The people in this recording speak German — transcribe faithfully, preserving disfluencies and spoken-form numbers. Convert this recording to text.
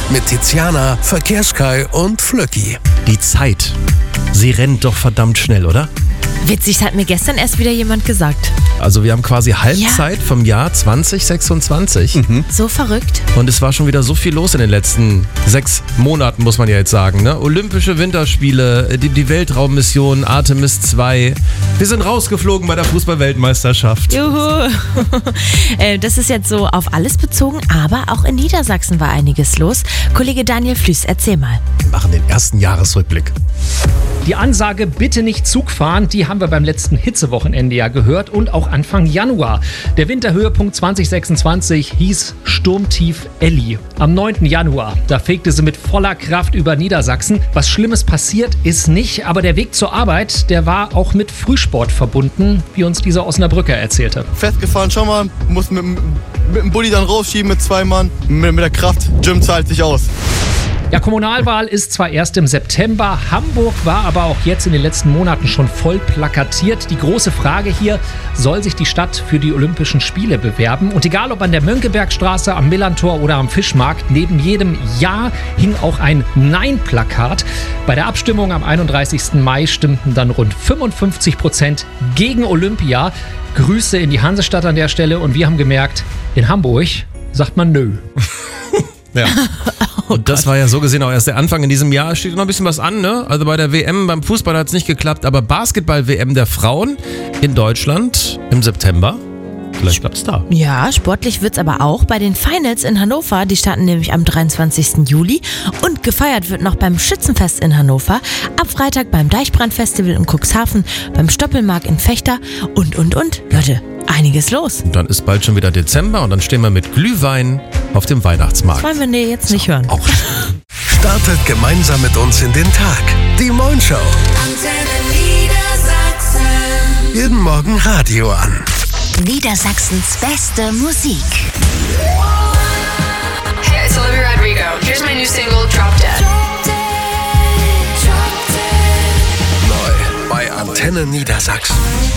Mit Tiziana, Verkehrskai und Flöcki. Die Zeit, sie rennt doch verdammt schnell, oder? Witzig, hat mir gestern erst wieder jemand gesagt. Also wir haben quasi Halbzeit Ja. vom Jahr zwanzig sechsundzwanzig. Mhm. So verrückt. Und es war schon wieder so viel los in den letzten sechs Monaten, muss man ja jetzt sagen. Ne? Olympische Winterspiele, die, die Weltraummission Artemis zwei. Wir sind rausgeflogen bei der Fußball-Weltmeisterschaft. Juhu. Äh, Das ist jetzt so auf alles bezogen, aber auch in Niedersachsen war einiges los. Kollege Daniel Flüß, erzähl mal. Wir machen den ersten Jahresrückblick. Die Ansage, bitte nicht Zug fahren, die haben wir beim letzten Hitzewochenende ja gehört und auch Anfang Januar. Der Winterhöhepunkt zwanzig sechsundzwanzig hieß Sturmtief Elli. Am neunten Januar, da fegte sie mit voller Kraft über Niedersachsen. Was Schlimmes passiert ist nicht, aber der Weg zur Arbeit, der war auch mit Frühsport verbunden, wie uns dieser Osnabrücker erzählte. Festgefahren schon mal, muss mit, mit dem Bulli dann rausschieben mit zwei Mann. Mit, mit der Kraft, Gym zahlt sich aus. Ja, Kommunalwahl ist zwar erst im September, Hamburg war aber auch jetzt in den letzten Monaten schon voll plakatiert. Die große Frage hier, soll sich die Stadt für die Olympischen Spiele bewerben? Und egal ob an der Mönckebergstraße, am Millantor oder am Fischmarkt, neben jedem Ja hing auch ein Nein-Plakat. Bei der Abstimmung am einunddreißigsten Mai stimmten dann rund fünfundfünfzig Prozent gegen Olympia. Grüße in die Hansestadt an der Stelle und wir haben gemerkt, in Hamburg sagt man nö. Ja. Und das war ja so gesehen auch erst der Anfang in diesem Jahr. Steht noch ein bisschen was an, ne? Also bei der W M, beim Fußball hat es nicht geklappt, aber Basketball-W M der Frauen in Deutschland im September. Vielleicht klappt es da. Ja, sportlich wird's aber auch bei den Finals in Hannover. Die starten nämlich am dreiundzwanzigsten Juli. Und gefeiert wird noch beim Schützenfest in Hannover, ab Freitag beim Deichbrand-Festival in Cuxhaven, beim Stoppelmarkt in Vechta und, und, und. Leute, einiges los. Und dann ist bald schon wieder Dezember und dann stehen wir mit Glühwein auf dem Weihnachtsmarkt. Das wollen wir nee, jetzt nicht hören. Auch Startet gemeinsam mit uns in den Tag. Die Moin Show. Jeden Morgen Radio an. Niedersachsens beste Musik. Hey, it's Olivia Rodrigo. Here's my new single, Drop Dead. Neu bei Antenne Niedersachsen.